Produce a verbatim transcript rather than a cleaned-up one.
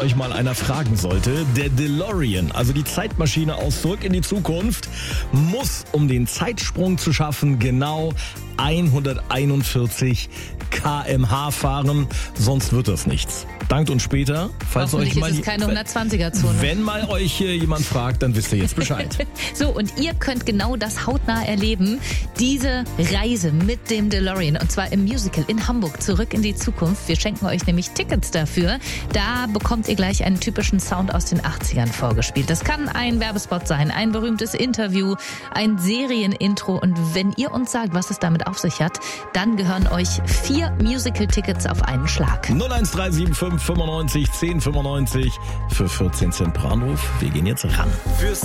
euch mal einer fragen sollte, der DeLorean, also die Zeitmaschine aus Zurück in die Zukunft, muss, um den Zeitsprung zu schaffen, genau hunderteinundvierzig Kilometer pro Stunde fahren, sonst wird das nichts. Dankt uns später, falls euch mal ist es keine hundertzwanziger-Zone. Wenn mal euch hier jemand fragt, dann wisst ihr jetzt Bescheid. So, und ihr könnt genau das hautnah erleben, diese Reise mit dem DeLorean, und zwar im Musical in Hamburg, Zurück in die Zukunft. Wir schenken euch nämlich Tickets dafür. Da bekommt ihr gleich einen typischen Sound aus den achtzigern vorgespielt. Das kann ein Werbespot sein, ein berühmtes Interview, ein Serienintro, und wenn ihr uns sagt, was es damit auf sich hat, dann gehören euch vier Musical-Tickets auf einen Schlag. null eins drei sieben fünf fünfundneunzig zehn fünfundneunzig für vierzehn Cent pro Anruf. Wir gehen jetzt ran.